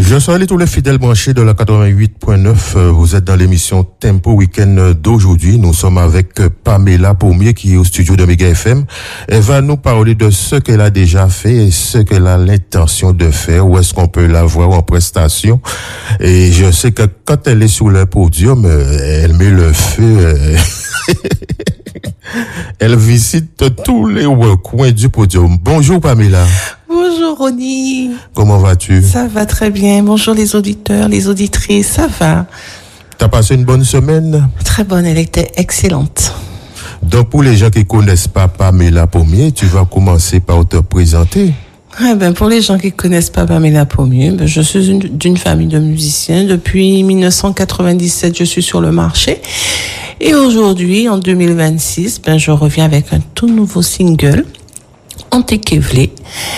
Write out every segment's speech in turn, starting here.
Je salue tous les fidèles branchés de la 88.9. Vous êtes dans l'émission Tempo Week-end d'aujourd'hui. Nous sommes avec Pamela Pommier qui est au studio de Mega FM. Elle va nous parler de ce qu'elle a déjà fait et ce qu'elle a l'intention de faire. Où est-ce qu'on peut la voir en prestation? Et je sais que quand elle est sur le podium, elle met le feu. Elle visite tous les coins du podium. Bonjour Pamela. Bonjour Ronnie. Comment vas-tu? Ça va très bien. Bonjour les auditeurs, les auditrices. Ça va. T'as passé une bonne semaine? Très bonne, elle était excellente. Donc pour les gens qui connaissent pas Pamela Pommier, tu vas commencer par te présenter. Pour les gens qui connaissent pas Pamela Pommier, je suis d'une famille de musiciens. Depuis 1997, je suis sur le marché. Et aujourd'hui, en 2026, je reviens avec un tout nouveau single, Antekevlé.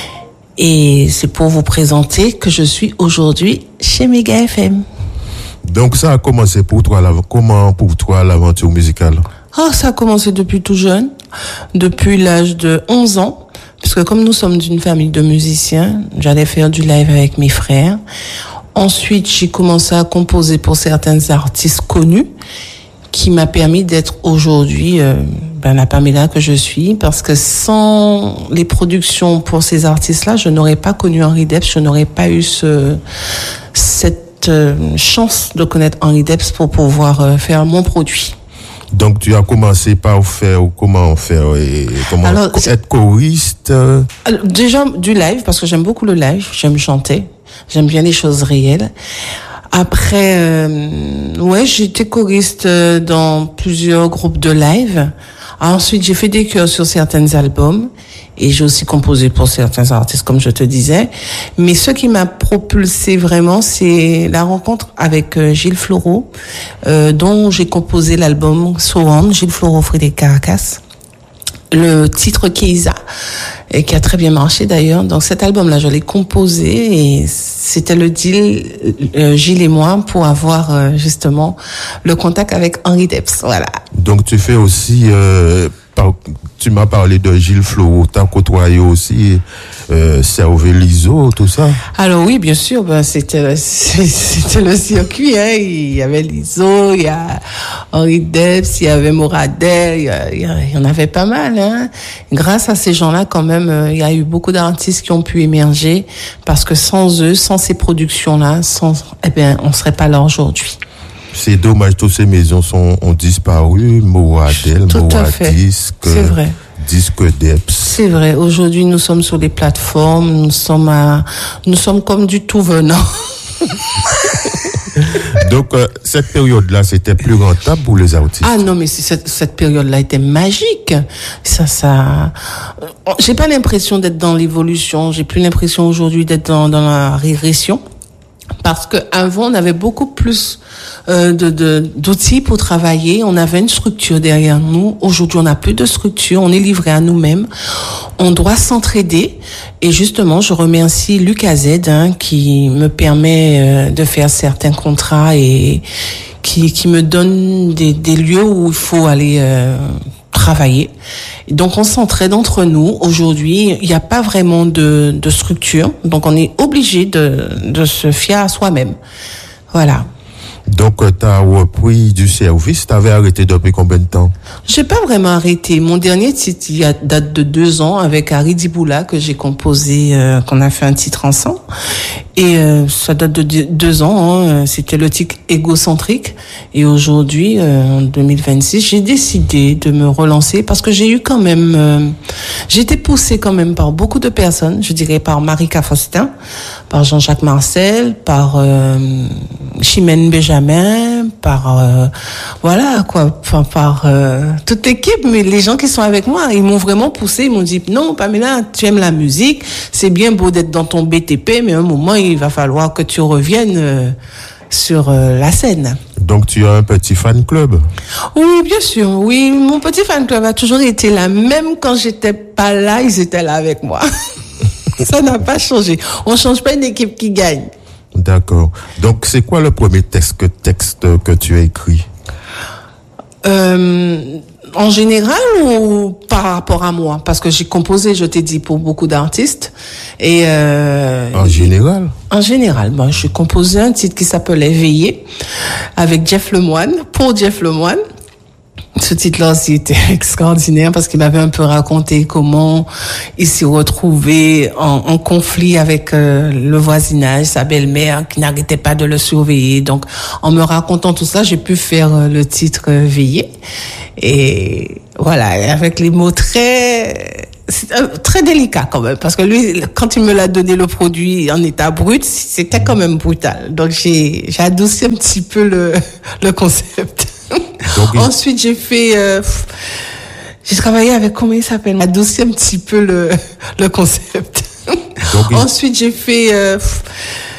Et c'est pour vous présenter que je suis aujourd'hui chez Mega FM. Donc ça a commencé pour toi, comment pour toi l'aventure musicale? Ça a commencé depuis tout jeune, depuis l'âge de 11 ans. Parce que comme nous sommes d'une famille de musiciens, j'allais faire du live avec mes frères. Ensuite, j'ai commencé à composer pour certains artistes connus, qui m'a permis d'être aujourd'hui la Pamela que je suis. Parce que sans les productions pour ces artistes-là, je n'aurais pas connu Henri Depps, je n'aurais pas eu cette chance de connaître Henri Depps pour pouvoir faire mon produit. Donc tu as commencé par comment être choriste. Déjà du live parce que j'aime beaucoup le live, j'aime chanter, j'aime bien les choses réelles. Après j'étais choriste dans plusieurs groupes de live. Ensuite, j'ai fait des chœurs sur certains albums et j'ai aussi composé pour certains artistes, comme je te disais. Mais ce qui m'a propulsé vraiment, c'est la rencontre avec Gilles Floro, dont j'ai composé l'album So On, Gilles Floro, Frédéric Caracas. Le titre Keïsa, et qui a très bien marché d'ailleurs. Donc cet album-là, je l'ai composé et c'était le deal, Gilles et moi, pour avoir justement le contact avec Henri Depps. Voilà. Donc tu fais aussi, tu m'as parlé de Gilles Floro, t'as côtoyé aussi Servé Liso, tout ça? Alors oui, bien sûr, c'était le circuit, hein. Il y avait Liso, il y a Henri Depps, il y avait Moradel, il y en avait pas mal, hein. Grâce à ces gens-là, quand même, il y a eu beaucoup d'artistes qui ont pu émerger parce que sans eux, sans ces productions-là, on serait pas là aujourd'hui. C'est dommage, toutes ces maisons ont disparu, Moradel, Moradisque. C'est vrai. Disque Depps. C'est vrai. Aujourd'hui, nous sommes sur les plateformes, nous sommes comme du tout venant. Donc, cette période-là, c'était plus rentable pour les artistes. Ah non, mais cette période-là était magique. J'ai pas l'impression d'être dans l'évolution. J'ai plus l'impression aujourd'hui d'être dans la régression. Parce que avant on avait beaucoup plus d'outils pour travailler, on avait une structure derrière nous. Aujourd'hui, on n'a plus de structure, on est livré à nous-mêmes. On doit s'entraider et justement, je remercie Lucas Z qui me permet de faire certains contrats et qui me donne des lieux où il faut aller travailler. Donc on s'entraide entre nous. Aujourd'hui, il n'y a pas vraiment de structure, donc on est obligé de se fier à soi-même. Voilà. Donc tu as repris du service, tu avais arrêté depuis combien de temps? J'ai pas vraiment arrêté. Mon dernier titre date de 2 ans avec Harry Diboula que j'ai composé, qu'on a fait un titre ensemble. Et ça date de 2 ans, hein. C'était le titre Égocentrique. Et aujourd'hui, en 2026, j'ai décidé de me relancer parce que j'ai eu quand même... j'ai été poussée quand même par beaucoup de personnes, je dirais par Marika Faustin, par Jean-Jacques Marcel, par Chimène Benjamin, par toute l'équipe, mais les gens qui sont avec moi, ils m'ont vraiment poussé, ils m'ont dit non Pamela, tu aimes la musique, c'est bien beau d'être dans ton BTP, mais à un moment il va falloir que tu reviennes sur la scène. Donc tu as un petit fan club? Oui, bien sûr, oui, mon petit fan club a toujours été là, même quand j'étais pas là, ils étaient là avec moi. Ça n'a pas changé, on change pas une équipe qui gagne. D'accord. Donc, c'est quoi le premier texte que tu as écrit? En général ou par rapport à moi? Parce que j'ai composé, je t'ai dit, pour beaucoup d'artistes. Et En général? En général, moi, j'ai composé un titre qui s'appelait Veiller avec Jeff Lemoine, pour Jeff Lemoine. Ce titre-là aussi était extraordinaire parce qu'il m'avait un peu raconté comment il s'est retrouvé en conflit avec le voisinage, sa belle-mère qui n'arrêtait pas de le surveiller. Donc, en me racontant tout ça, j'ai pu faire le titre Veiller. Et voilà, avec les mots très délicat quand même, parce que lui, quand il me l'a donné le produit en état brut, c'était quand même brutal. Donc j'ai adouci un petit peu le concept. Donc, ensuite j'ai travaillé avec, comment il s'appelle, adouci un petit peu le concept. Donc, ensuite j'ai fait